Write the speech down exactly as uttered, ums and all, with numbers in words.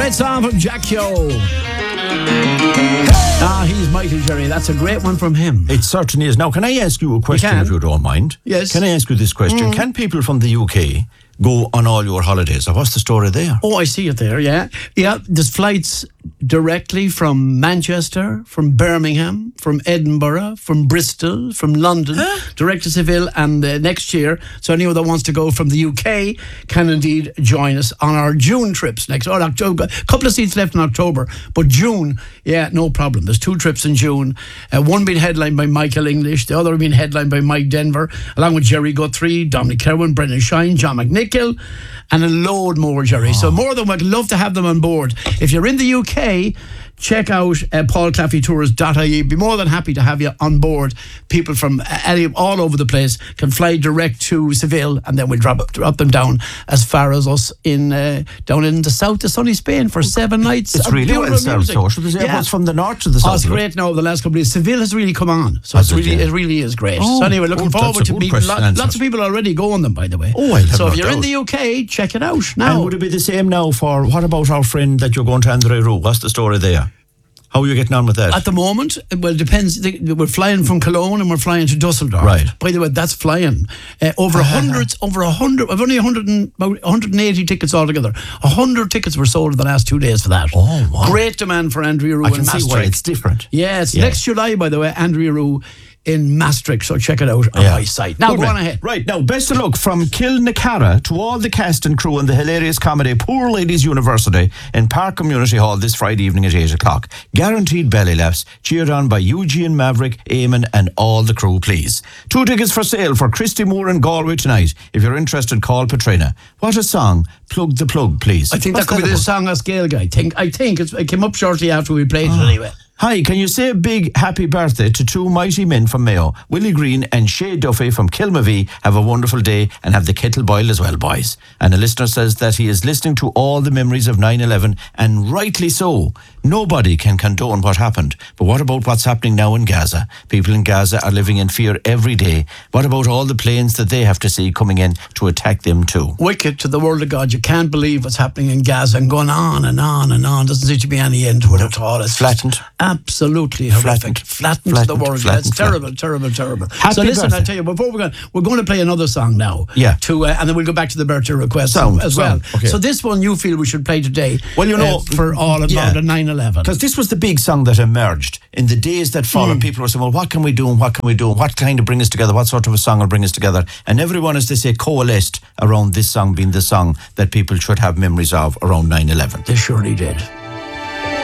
Great song from Jack Yo. Ah, he's mighty, Jerry. That's a great one from him. It certainly is. Now, can I ask you a question, You can. if you don't mind? Yes. Can I ask you this question? Mm. Can people from the U K go on all your holidays? Or what's the story there? Oh, I see it there, yeah. Yeah, there's flights directly from Manchester, from Birmingham, from Edinburgh, from Bristol, from London, huh? direct to Seville, and uh, next year, so anyone that wants to go from the U K can indeed join us on our June trips next, or October. A couple of seats left in October, but June, yeah, no problem. There's two trips in June, uh, one being headlined by Michael English, the other being headlined by Mike Denver, along with Jerry Guthrie, Dominic Kerwin, Brendan Shine, John McNichol, and a load more, Jerry. Oh. So more than we'd love to have them on board. If you're in the U K, check out uh, paul claffey tours dot I E. Be more than happy to have you on board. People from uh, all over the place can fly direct to Seville, and then we'll drop, drop them down as far as us in uh, down in the south of sunny Spain for seven nights. It's really well south, so there's airports from the north to the south. Oh, it's great now. The last couple of days, Seville has really come on, so Has it's it, really yeah. it really is great. Oh, so anyway, looking oh, forward to meeting lo- lots of people already go on them, by the way. Oh, I'll have so no if you're doubt. in the U K, check it out now. And would it be the same now for, what about our friend that you're going to André Roux? What's the story there? How are you getting on with that? At the moment, well, it depends. We're flying from Cologne and we're flying to Dusseldorf. Right. By the way, that's flying. Uh, over a hundred, over a hundred, I've only a hundred and, about one hundred eighty tickets altogether. A hundred tickets were sold in the last two days for that. Oh, wow. Great demand for Andrea Roux I in can see Maastricht. why it's different. Yeah, it's Yeah. next July, by the way, Andrea Roux in Maastricht, so check it out on Yeah. my site. Now, Good go man. on ahead. Right, now, best of luck from Kilnacara to all the cast and crew in the hilarious comedy Poor Ladies University in Park Community Hall this Friday evening at eight o'clock. Guaranteed belly laughs, cheered on by Eugene, Maverick, Eamon and all the crew, please. Two tickets for sale for Christy Moore in Galway tonight. If you're interested, call Patrina. What a song. Plug the plug, please. I think What's that could be about? the song of Scale Guy. I think, I think it's, it came up shortly after we played Oh. it anyway. Hi, can you say a big happy birthday to two mighty men from Mayo, Willie Green and Shay Duffy from Kilmavee? Have a wonderful day and have the kettle boiled as well, boys. And a listener says that he is listening to all the memories of nine eleven, and rightly so. Nobody can condone what happened. But what about what's happening now in Gaza? People in Gaza are living in fear every day. What about all the planes that they have to see coming in to attack them too? Wicked to the world of God. You can't believe what's happening in Gaza and going on and on and on. Doesn't seem to be any end to it at all. It's Flattened. Absolutely horrific. Flattened. Flattened, Flattened, to the world. flattened, It's flattened. terrible, terrible, terrible. Happy so listen, birthday. I'll tell you, before we're going, we're going to play another song now. Yeah. To uh, and then we'll go back to the birthday request Sound, as sound, well. okay. So this one you feel we should play today. Well, you know, uh, for all about yeah. the nine eleven. Because this was the big song that emerged in the days that followed. Mm. People were saying, well, what can we do and what can we do? What kind of bring us together? What sort of a song will bring us together? And everyone, as they say, coalesced around this song being the song that people should have memories of around nine eleven. They surely did.